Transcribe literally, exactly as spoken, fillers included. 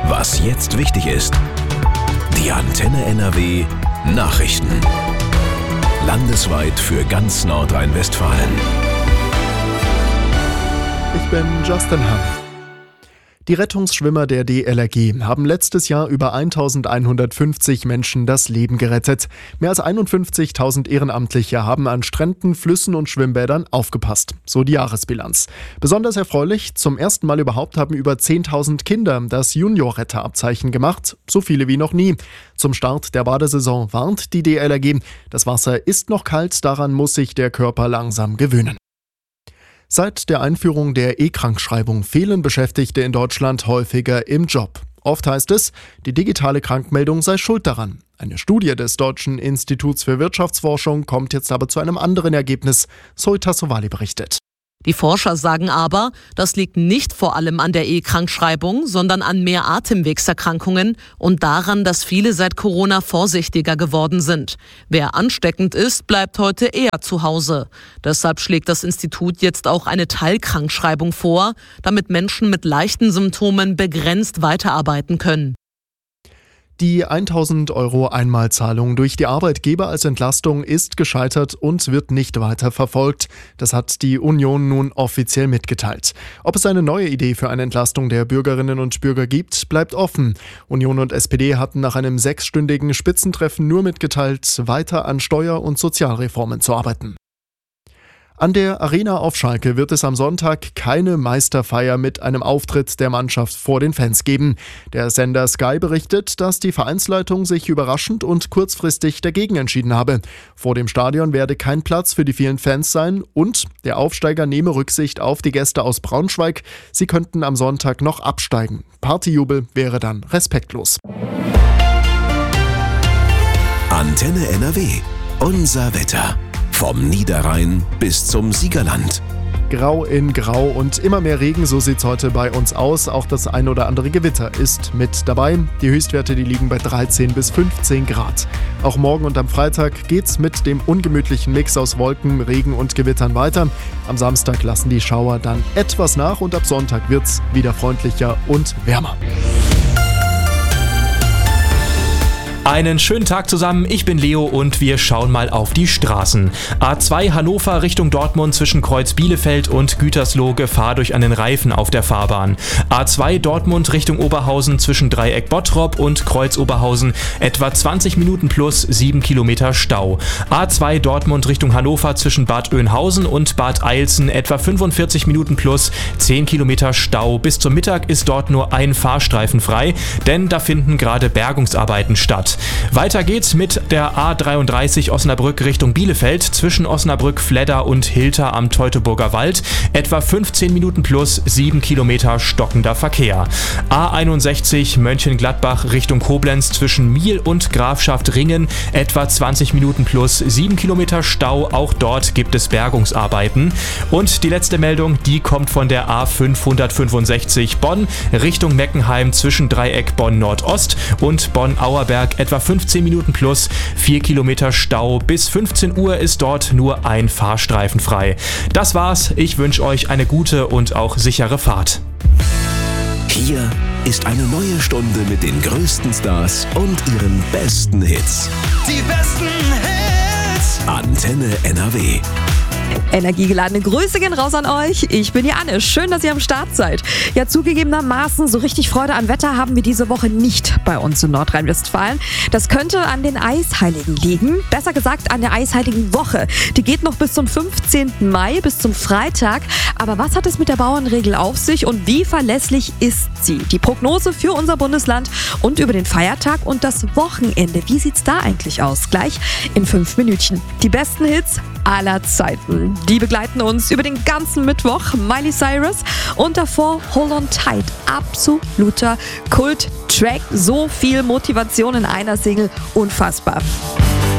Was jetzt wichtig ist. Die Antenne N R W Nachrichten. Landesweit für ganz Nordrhein-Westfalen. Ich bin Justin Hahn. Die Rettungsschwimmer der D L R G haben letztes Jahr über eintausendeinhundertfünfzig Menschen das Leben gerettet. Mehr als einundfünfzigtausend Ehrenamtliche haben an Stränden, Flüssen und Schwimmbädern aufgepasst. So die Jahresbilanz. Besonders erfreulich, zum ersten Mal überhaupt haben über zehntausend Kinder das Junior-Retterabzeichen gemacht. So viele wie noch nie. Zum Start der Badesaison warnt die D L R G. Das Wasser ist noch kalt, daran muss sich der Körper langsam gewöhnen. Seit der Einführung der E-Krankschreibung fehlen Beschäftigte in Deutschland häufiger im Job. Oft heißt es, die digitale Krankmeldung sei schuld daran. Eine Studie des Deutschen Instituts für Wirtschaftsforschung kommt jetzt aber zu einem anderen Ergebnis. Zoe Tassovali berichtet. Die Forscher sagen aber, das liegt nicht vor allem an der E-Krankschreibung, sondern an mehr Atemwegserkrankungen und daran, dass viele seit Corona vorsichtiger geworden sind. Wer ansteckend ist, bleibt heute eher zu Hause. Deshalb schlägt das Institut jetzt auch eine Teilkrankschreibung vor, damit Menschen mit leichten Symptomen begrenzt weiterarbeiten können. Die tausend Euro Einmalzahlung durch die Arbeitgeber als Entlastung ist gescheitert und wird nicht weiter verfolgt. Das hat die Union nun offiziell mitgeteilt. Ob es eine neue Idee für eine Entlastung der Bürgerinnen und Bürger gibt, bleibt offen. Union und S P D hatten nach einem sechsstündigen Spitzentreffen nur mitgeteilt, weiter an Steuer- und Sozialreformen zu arbeiten. An der Arena auf Schalke wird es am Sonntag keine Meisterfeier mit einem Auftritt der Mannschaft vor den Fans geben. Der Sender Sky berichtet, dass die Vereinsleitung sich überraschend und kurzfristig dagegen entschieden habe. Vor dem Stadion werde kein Platz für die vielen Fans sein und der Aufsteiger nehme Rücksicht auf die Gäste aus Braunschweig. Sie könnten am Sonntag noch absteigen. Partyjubel wäre dann respektlos. Antenne N R W. Unser Wetter. Vom Niederrhein bis zum Siegerland. Grau in Grau und immer mehr Regen, so sieht's heute bei uns aus. Auch das ein oder andere Gewitter ist mit dabei. Die Höchstwerte, die liegen bei dreizehn bis fünfzehn Grad. Auch morgen und am Freitag geht's mit dem ungemütlichen Mix aus Wolken, Regen und Gewittern weiter. Am Samstag lassen die Schauer dann etwas nach und ab Sonntag wird's wieder freundlicher und wärmer. Einen schönen Tag zusammen, ich bin Leo und wir schauen mal auf die Straßen. A zwei Hannover Richtung Dortmund zwischen Kreuz Bielefeld und Gütersloh Gefahr durch einen Reifen auf der Fahrbahn. A zwei Dortmund Richtung Oberhausen zwischen Dreieck Bottrop und Kreuz Oberhausen etwa zwanzig Minuten plus sieben Kilometer Stau. A zwei Dortmund Richtung Hannover zwischen Bad Oeynhausen und Bad Eilsen etwa fünfundvierzig Minuten plus zehn Kilometer Stau. Bis zum Mittag ist dort nur ein Fahrstreifen frei, denn da finden gerade Bergungsarbeiten statt. Weiter geht's mit der A dreiunddreißig Osnabrück Richtung Bielefeld zwischen Osnabrück, Fledder und Hilter am Teutoburger Wald. Etwa fünfzehn Minuten plus sieben Kilometer stockender Verkehr. A einundsechzig Mönchengladbach Richtung Koblenz zwischen Miel und Grafschaft Ringen. Etwa zwanzig Minuten plus sieben Kilometer Stau. Auch dort gibt es Bergungsarbeiten. Und die letzte Meldung, die kommt von der A fünfhundertfünfundsechzig Bonn Richtung Meckenheim zwischen Dreieck Bonn Nordost und Bonn-Auerberg. Etwa fünfzehn Minuten plus vier Kilometer Stau. Bis fünfzehn Uhr ist dort nur ein Fahrstreifen frei. Das war's. Ich wünsche euch eine gute und auch sichere Fahrt. Hier ist eine neue Stunde mit den größten Stars und ihren besten Hits. Die besten Hits. Antenne N R W. Energiegeladene Grüße gehen raus an euch. Ich bin die Anne. Schön, dass ihr am Start seid. Ja, zugegebenermaßen, so richtig Freude an Wetter haben wir diese Woche nicht bei uns in Nordrhein-Westfalen. Das könnte an den Eisheiligen liegen. Besser gesagt an der Eisheiligen Woche. Die geht noch bis zum fünfzehnten Mai, bis zum Freitag. Aber was hat es mit der Bauernregel auf sich und wie verlässlich ist sie? Die Prognose für unser Bundesland und über den Feiertag und das Wochenende. Wie sieht's da eigentlich aus? Gleich in fünf Minütchen. Die besten Hits aller Zeiten. Die begleiten uns über den ganzen Mittwoch. Miley Cyrus und davor Hold on Tight. Absoluter Kult-Track. So viel Motivation in einer Single. Unfassbar.